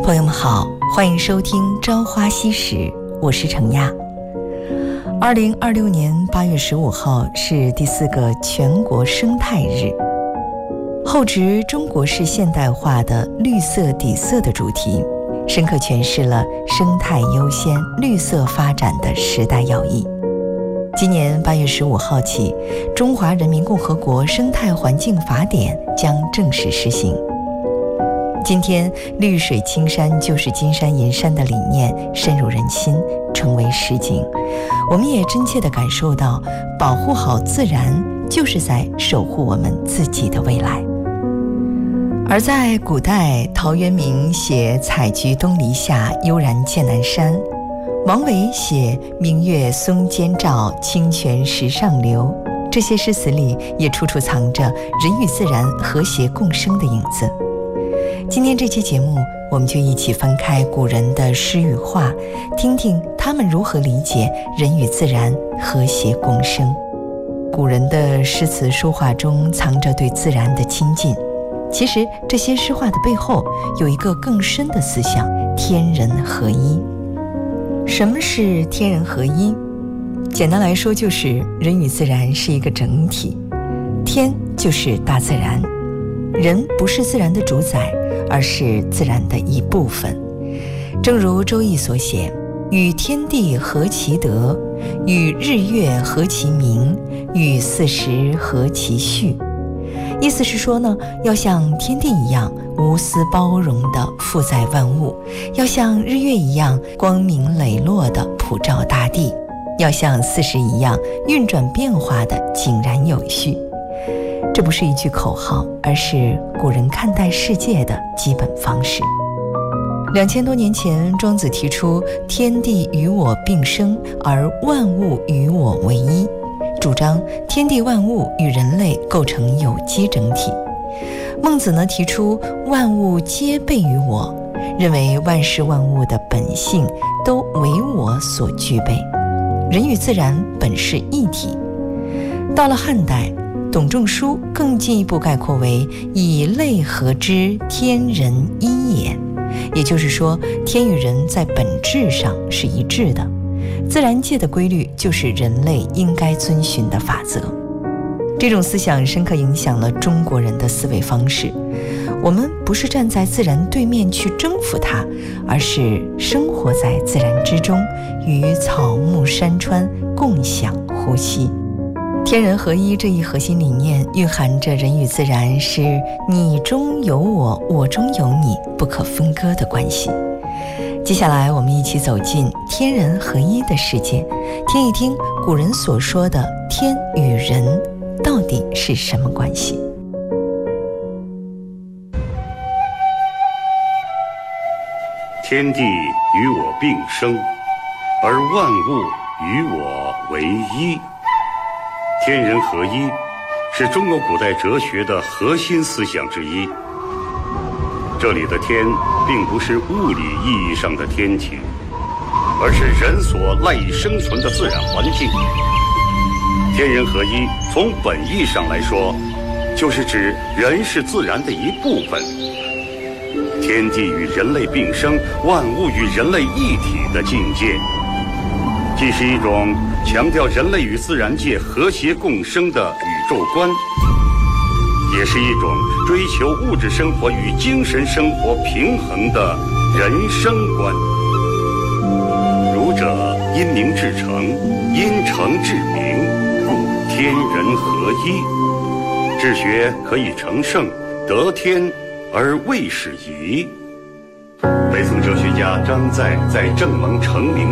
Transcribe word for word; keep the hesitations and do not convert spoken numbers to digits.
朋友们好，欢迎收听《朝花夕拾》，我是程亚。二零二六年八月十五号是第四个全国生态日，厚植中国式现代化的绿色底色的主题，深刻诠释了生态优先、绿色发展的时代要义。今年八月十五号起，《中华人民共和国生态环境法典》将正式施行。今天，绿水青山就是金山银山的理念深入人心，成为实景。我们也真切地感受到，保护好自然就是在守护我们自己的未来。而在古代，陶渊明写“采菊东篱下，悠然见南山”，王维写“明月松间照，清泉石上流”，这些诗词里也处处藏着人与自然和谐共生的影子。今天这期节目，我们就一起翻开古人的诗与画，听听他们如何理解人与自然和谐共生。古人的诗词书画中藏着对自然的亲近，其实这些诗画的背后有一个更深的思想：天人合一。什么是天人合一？简单来说，就是人与自然是一个整体，天就是大自然，人不是自然的主宰，而是自然的一部分。正如《周易》所写：“与天地合其德，与日月合其明，与四时合其序。”意思是说呢，要像天地一样无私包容地负载万物，要像日月一样光明磊落地普照大地，要像四时一样运转变化地井然有序。这不是一句口号，而是古人看待世界的基本方式。两千多年前，庄子提出天地与我并生，而万物与我为一，主张天地万物与人类构成有机整体。孟子呢，提出万物皆备于我，认为万事万物的本性都为我所具备，人与自然本是一体。到了汉代，董仲舒更进一步概括为以类合之，天人一也。也就是说，天与人在本质上是一致的，自然界的规律就是人类应该遵循的法则。这种思想深刻影响了中国人的思维方式。我们不是站在自然对面去征服它，而是生活在自然之中，与草木山川共享呼吸。天人合一这一核心理念蕴含着人与自然是你中有我，我中有你，不可分割的关系。接下来我们一起走进天人合一的世界，听一听古人所说的天与人到底是什么关系。 天地与我并生，而万物与我为一。天人合一是中国古代哲学的核心思想之一。这里的天并不是物理意义上的天体，而是人所赖以生存的自然环境。天人合一从本意上来说，就是指人是自然的一部分，天地与人类并生，万物与人类一体的境界，既是一种强调人类与自然界和谐共生的宇宙观，也是一种追求物质生活与精神生活平衡的人生观。儒者因名至诚，因诚至名，故天人合一。治学可以成圣，得天而未始夷。北宋哲学家张载在正蒙成名